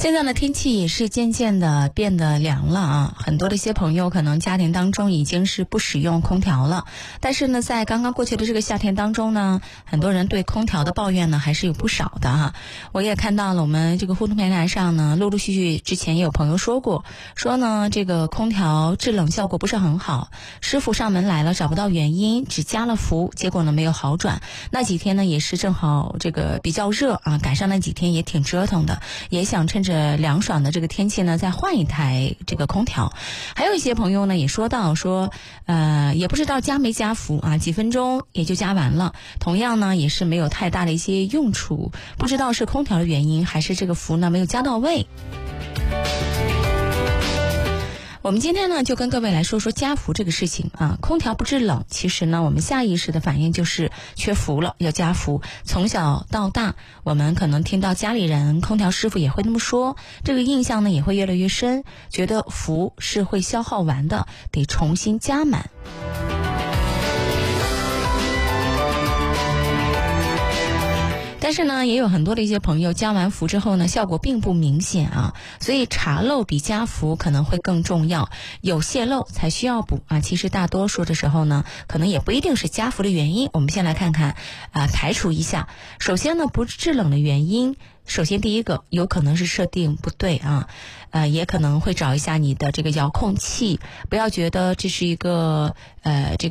现在的天气也是渐渐的变得凉了啊，很多的一些朋友可能家庭当中已经是不使用空调了，但是呢，在刚刚过去的这个夏天当中呢，很多人对空调的抱怨呢还是有不少的哈。我也看到了我们这个互动平台上呢，陆陆续续之前也有朋友说过，说呢这个空调制冷效果不是很好，师傅上门来了找不到原因，只加了氟，结果呢没有好转。那几天呢也是正好这个比较热啊，赶上那几天也挺折腾的，也想趁着凉爽的这个天气呢再换一台这个空调。还有一些朋友呢也说到说也不知道加没加氟啊，几分钟也就加完了，同样呢也是没有太大的一些用处，不知道是空调的原因还是这个氟呢没有加到位。我们今天呢就跟各位来说说加氟这个事情啊。空调不制冷，其实呢我们下意识的反应就是缺氟了，要加氟。从小到大我们可能听到家里人空调师傅也会那么说，这个印象呢也会越来越深，觉得氟是会消耗完的，得重新加满。但是呢，也有很多的一些朋友加完氟之后呢，效果并不明显啊，所以查漏比加氟可能会更重要，有泄漏才需要补啊。其实大多数的时候呢，可能也不一定是加氟的原因。我们先来看看排除一下。首先呢，不制冷的原因，首先第一个有可能是设定不对啊，也可能会找一下你的这个遥控器，不要觉得这是一个这个